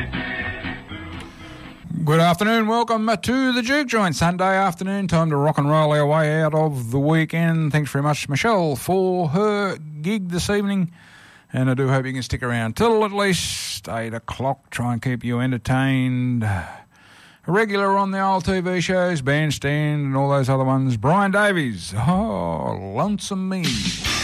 Good afternoon, welcome to the Juke Joint. Sunday afternoon, time to rock and roll our way out of the weekend. Thanks very much, Michelle, for her gig this evening. And I do hope you can stick around till at least 8 o'clock. Try and keep you entertained. A regular on the old TV shows, Bandstand and all those other ones. Brian Davies. Oh, lonesome me.